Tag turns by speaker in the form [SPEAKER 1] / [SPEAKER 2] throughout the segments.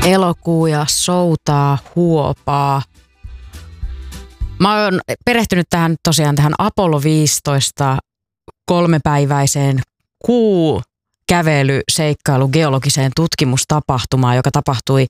[SPEAKER 1] Elokuu ja soutaa huopaa. Mä oon perehtynyt tähän Apollo 15 kolmepäiväiseen kävelyseikkailu geologiseen tutkimustapahtumaan, joka tapahtui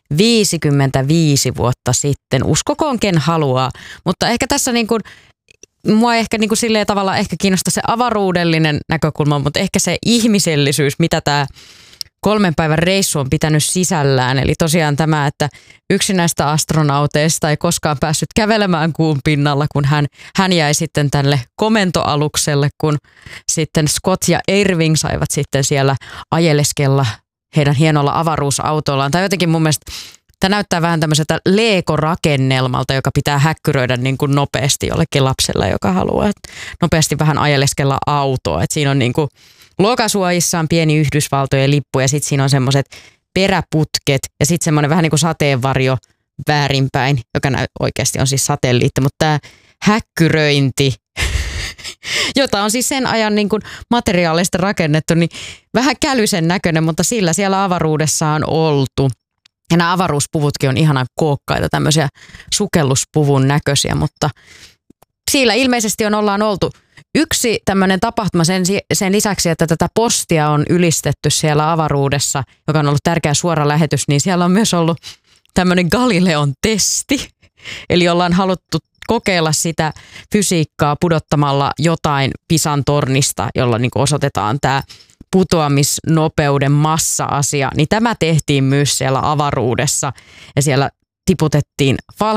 [SPEAKER 1] 55 vuotta sitten. Uskokoon ken haluaa, mutta ehkä tässä mua ehkä silleen tavalla ehkä kiinnostaa se avaruudellinen näkökulma, mutta ehkä se ihmisellisyys, mitä tämä 3 päivän reissu on pitänyt sisällään. Eli tosiaan tämä, että yksi näistä astronauteista ei koskaan päässyt kävelemään kuun pinnalla, kun hän jäi sitten tälle komentoalukselle, kun sitten Scott ja Irving saivat sitten siellä ajeleskella heidän hienolla avaruusautoillaan. Tai jotenkin mun mielestä tämä näyttää vähän tämmöiseltä Lego-rakennelmalta, joka pitää häkkyröidä niin kuin nopeasti jollekin lapselle, joka haluaa nopeasti vähän ajeleskella autoa. Et siinä on niin kuin lokasuojissa on pieni Yhdysvaltojen lippu ja sitten siinä on semmoiset peräputket ja sitten semmoinen vähän niin kuin sateenvarjo väärinpäin, joka oikeasti on siis satelliitti, mutta tämä häkkyröinti, jota on siis sen ajan niin kuin materiaalista rakennettu, niin vähän kälysen näköinen, mutta sillä siellä avaruudessa on oltu. Ja nämä avaruuspuvutkin on ihanan kookkaita, tämmöisiä sukelluspuvun näköisiä, mutta siellä ilmeisesti ollaan oltu. Yksi tämmöinen tapahtuma sen lisäksi, että tätä postia on ylistetty siellä avaruudessa, joka on ollut tärkeä suora lähetys, niin siellä on myös ollut tämmöinen Galileon testi. Eli ollaan haluttu kokeilla sitä fysiikkaa pudottamalla jotain Pisan tornista, jolla niin kuin osoitetaan tämä putoamisnopeuden massa-asia. Niin tämä tehtiin myös siellä avaruudessa ja siellä tiputettiin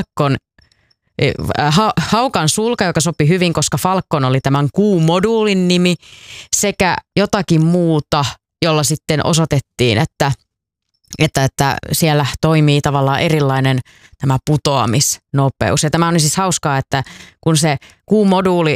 [SPEAKER 1] haukan sulka, joka sopi hyvin, koska Falcon oli tämän kuumoduulin nimi, sekä jotakin muuta, jolla sitten osoitettiin, että siellä toimii tavallaan erilainen tämä putoamisnopeus. Ja tämä on siis hauskaa, että kun se kuumoduuli,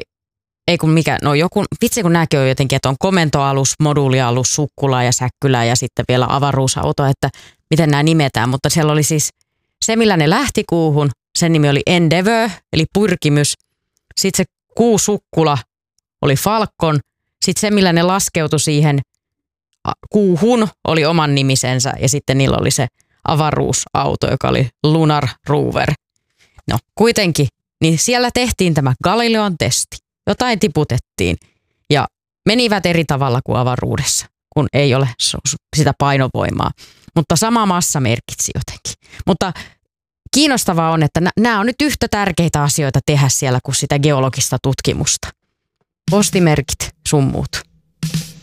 [SPEAKER 1] kun nämäkin on jotenkin, että on komentoalus, moduulialus, sukkula ja säkkylä ja sitten vielä avaruusauto, että miten nämä nimetään, mutta siellä oli siis se, millä ne lähti kuuhun, sen nimi oli Endeavour, eli pyrkimys. Sitten se kuusukkula oli Falcon. Sitten se, millä ne laskeutui siihen kuuhun, oli oman nimisensä. Ja sitten niillä oli se avaruusauto, joka oli Lunar Rover. No kuitenkin, niin siellä tehtiin tämä Galileon testi. Jotain tiputettiin ja menivät eri tavalla kuin avaruudessa, kun ei ole sitä painovoimaa. Mutta sama massa merkitsi jotenkin. Mutta kiinnostavaa on, että nämä on nyt yhtä tärkeitä asioita tehdä siellä kuin sitä geologista tutkimusta. Postimerkit sun muut.